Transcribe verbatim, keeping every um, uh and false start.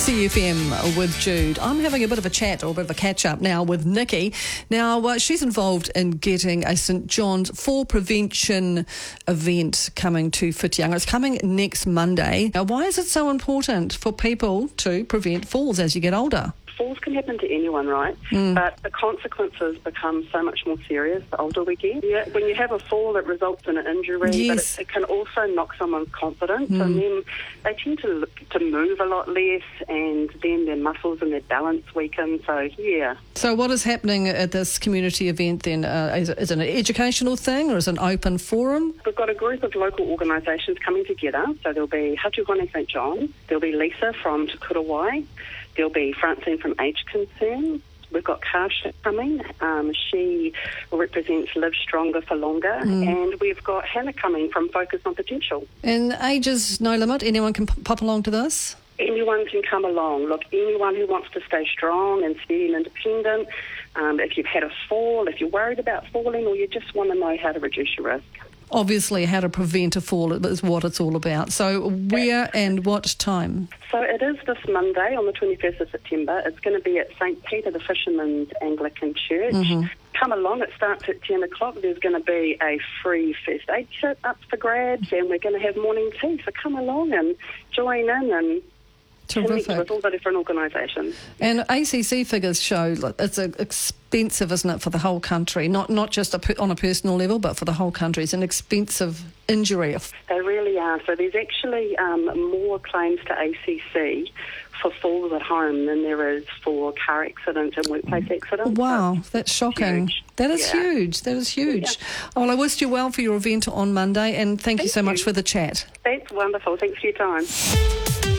C F M with Jude. I'm having a bit of a chat or a bit of a catch-up now with Nikki. Now, uh, she's involved in getting a St John's Fall Prevention event coming to Whitianga. It's coming next Monday. Now, why is it so important for people to prevent falls as you get older? Falls can happen to anyone, right? Mm. But the consequences become so much more serious the older we get. Yeah, when you have a fall, it results in an injury, yes. but it, it can also knock someone's confidence, mm. and then they tend to look, to move a lot less, and then their muscles and their balance weaken. So, yeah. So what is happening at this community event then? Uh, is, it, is it an educational thing or is it an open forum? We've got a group of local organisations coming together. So there'll be Hatuhone St John, there'll be Lisa from Te Kurawai, there'll be Francine from Age Concern. We've got Karsha coming. Um, she represents Live Stronger for Longer. Mm. And we've got Hannah coming from Focus on Potential. And age is no limit? Anyone can p- pop along to this? Anyone can come along. Look, anyone who wants to stay strong and steady and independent, um, if you've had a fall, if you're worried about falling, or you just want to know how to reduce your risk. Obviously, how to prevent a fall is what it's all about. So where and what time? So it is this Monday on the twenty-first of September. It's going to be at Saint Peter the Fisherman's Anglican Church. Mm-hmm. Come along. It starts at ten o'clock. There's going to be a free first aid kit up for grabs, and we're going to have morning tea. So come along and join in and Terrific. connect with all the different organisations. And A C C figures show it's expensive, isn't it, for the whole country? Not not just a, on a personal level, but for the whole country. It's an expensive injury. They really are. So there's actually um, more claims to A C C for falls at home than there is for car accidents and workplace accidents. Wow, that's shocking. Huge. That is yeah. huge. That is huge. Yeah. Oh, well, I wish you well for your event on Monday, and thank, thank you so you. much for the chat. That's wonderful. Thanks for your time.